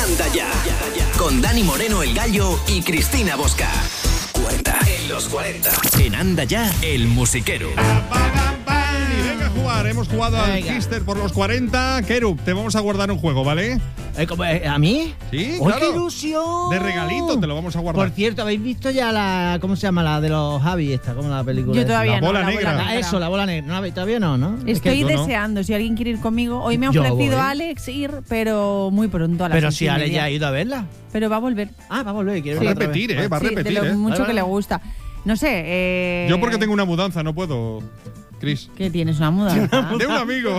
Anda Ya. Con Dani Moreno el Gallo y Cristina Bosca. 40 en los 40. En Anda Ya, el musiquero. Y venga a jugar. Hemos jugado al Kister por los 40. Kerup, te vamos a guardar un juego, ¿vale? ¿A mí? Sí, ¡Oh, claro. qué ilusión! De regalito te lo vamos a guardar. Por cierto, ¿habéis visto ya la... ¿Cómo se llama? La de los Javi esta, ¿cómo la película? Yo todavía La no. bola negra. Eso, la bola negra. Todavía no. Estoy yo no. deseando, si alguien quiere ir conmigo. Hoy me ha Yo ofrecido voy. Alex ir, pero muy pronto a las Pero 6:30. si Ale ya ha ido a verla. Pero va a volver. Ah, va a volver. Quiere Va a verla otra repetir, vez. va a Sí, repetir, de lo mucho Vale, que le vale. gusta. No sé. Yo porque tengo una mudanza, no puedo, Cris. ¿Qué tienes? ¿Una mudanza? De un amigo.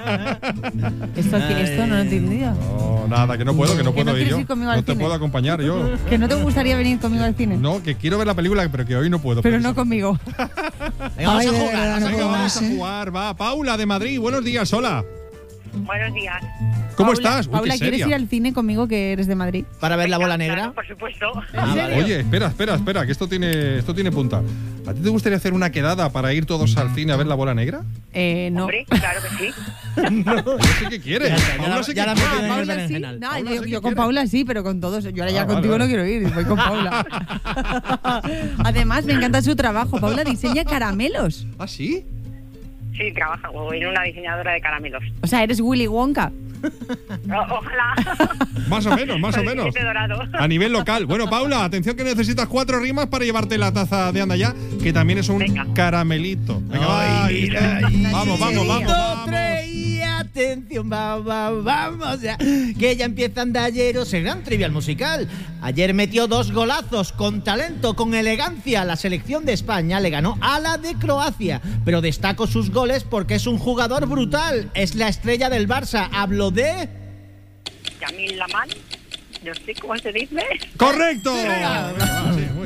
Esto no lo he entendido. No, nada, que no puedo ¿Que no ir quieres yo. ir conmigo al No te cine? puedo acompañar yo. ¿Que no te gustaría venir conmigo al cine? No, que quiero ver la película, pero que hoy no puedo. Pero no conmigo. Venga, vamos a jugar. Venga, vamos a jugar, va. Paula de Madrid, buenos días, hola. Buenos días. ¿Cómo Paula, estás? Uy, Paula, qué ¿quieres seria. ir al cine conmigo que eres de Madrid? Para ver la bola negra. Claro, por supuesto. Ah, vale. Oye, espera, que esto tiene punta. ¿A ti te gustaría hacer una quedada para ir todos al cine a ver la bola negra? No. Hombre, claro que sí. Paula sé que quiere. Paula sé que ya la quiere. meten en el Paula sí. berenjenal. No, Paula yo sí que con quiere. Paula sí, pero con todos. Yo ahora ya vale, contigo vale. no quiero ir, voy con Paula. Además, me encanta su trabajo. Paula diseña caramelos. ¿Ah, sí? Sí, trabajo en una diseñadora de caramelos. O sea, eres Willy Wonka. Ojalá. Más o menos. Con el billete dorado. A nivel local. Bueno, Paula, atención que necesitas 4 rimas para llevarte la taza de Anda Ya, que también es un Venga. caramelito. Venga, va, ahí está. Vamos. Dos, tres y atención, vamos ya. Que ya empieza Andayeros, el gran trivial musical. Ayer metió 2 golazos con talento, con elegancia. La selección de España le ganó a la de Croacia. Pero destaco sus goles porque es un jugador brutal. Es la estrella del Barça. Hablo de... Yamil Laman. Yo sé cómo se dice. ¡Correcto! venga. Venga, va, sí, muy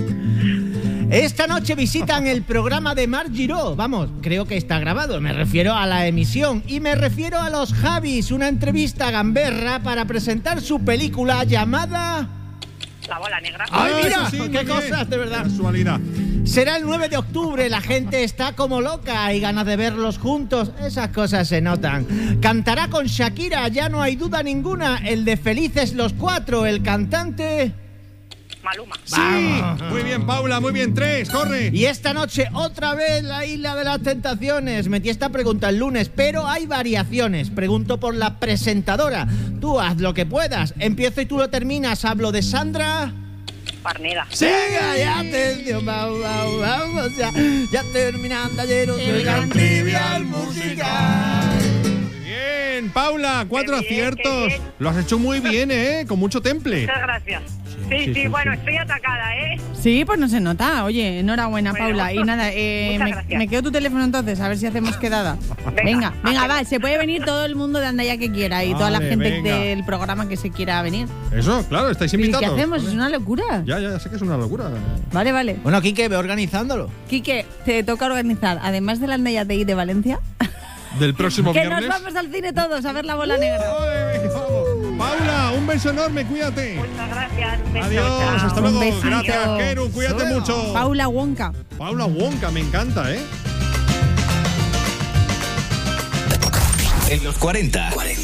bien. Esta noche visitan el programa de Marc Giró. Vamos, creo que está grabado. Me refiero a la emisión. Y me refiero a los Javis. Una entrevista gamberra para presentar su película llamada... La bola negra. ¡Ay, mira! Eso sí, muy ¡Qué bien. cosas, de verdad! Casualidad. Será el 9 de octubre, la gente está como loca. Hay ganas de verlos juntos, esas cosas se notan. Cantará con Shakira, ya no hay duda ninguna. El de Felices los 4, el cantante... Maluma. Sí. Muy bien, Paula, muy bien. 3, corre. Y esta noche otra vez la Isla de las Tentaciones. Metí esta pregunta el lunes, pero hay variaciones. Pregunto por la presentadora. Tú haz lo que puedas. Empiezo y tú lo terminas. Hablo de Sandra... Parneda. Venga, ya atención, vamos ya. Ya terminando ayer el gran trivial musical. Bien, Paula, 4 Qué bien, aciertos. qué bien. Lo has hecho muy bien, con mucho temple. Muchas gracias. Sí, bueno, estoy atacada, ¿eh? Sí, pues no se nota. Oye, enhorabuena, Bueno. Paula. Y nada, Muchas gracias. me quedo tu teléfono entonces, a ver si hacemos quedada. Venga, va, se puede venir todo el mundo de Anda Ya que quiera y toda la Vale, gente venga. del programa que se quiera venir. Eso, claro, estáis ¿Y invitados. qué hacemos? Es una locura. Ya sé que es una locura. Vale. Bueno, Quique, ve organizándolo. Quique, te toca organizar, además de la Anda Ya de Valencia, Del próximo que viernes. nos vamos al cine todos a ver la bola negra. Ole, venga, vamos. Paula, un beso enorme, cuídate. Muchas gracias. Un beso, Adiós, chao. hasta Un luego. besito. Gracias, Keru, cuídate mucho. Paula Wonka. Paula Wonka, me encanta, En los 40.